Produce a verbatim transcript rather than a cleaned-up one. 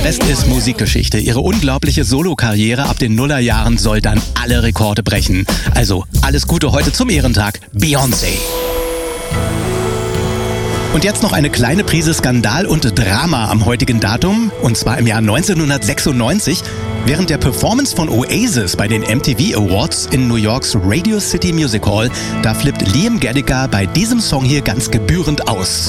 Rest ist Musikgeschichte. Ihre unglaubliche Solokarriere ab den Nullerjahren soll dann alle Rekorde brechen. Also alles Gute heute zum Ehrentag, Beyoncé. Und jetzt noch eine kleine Prise Skandal und Drama am heutigen Datum, und zwar im Jahr neunzehnhundertsechsundneunzig. Während der Performance von Oasis bei den M T V Awards in New Yorks Radio City Music Hall, da flippt Liam Gallagher bei diesem Song hier ganz gebührend aus.